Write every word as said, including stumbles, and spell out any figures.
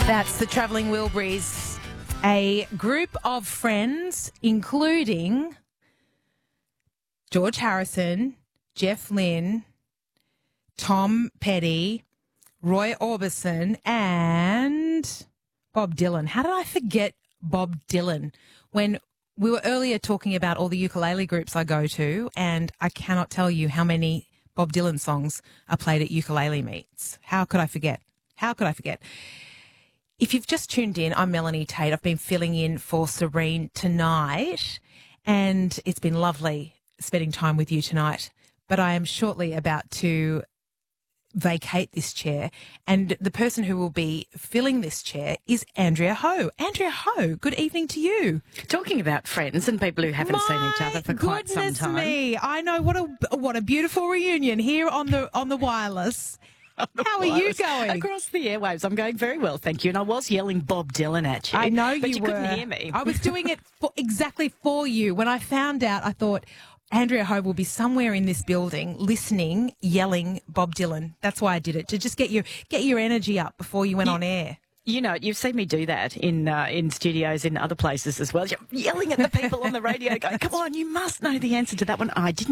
That's the Travelling Wilburys, a group of friends, including George Harrison, Jeff Lynne, Tom Petty, Roy Orbison, and Bob Dylan. How did I forget Bob Dylan? When we were earlier talking about all the ukulele groups I go to, and I cannot tell you how many Bob Dylan songs are played at ukulele meets. How could I forget? How could I forget? If you've just tuned in, I'm Melanie Tate. I've been filling in for Serene tonight, and it's been lovely spending time with you tonight. But I am shortly about to vacate this chair, and the person who will be filling this chair is Andrea Ho. Andrea Ho, good evening to you. Talking about friends and people who haven't My seen each other for quite some goodness time. me, I know, what a what a beautiful reunion here on the on the wireless. How are you going? Across the airwaves. I'm going very well, thank you. And I was yelling Bob Dylan at you. I know but you, you were. couldn't hear me. I was doing it for, exactly for you. When I found out, I thought Andrea Ho will be somewhere in this building listening, yelling Bob Dylan. That's why I did it, to just get you get your energy up before you went You- on air. You know, you've seen me do that in uh, in studios in other places as well. You're yelling at the people on the radio, going, come on, you must know the answer to that one. I didn't.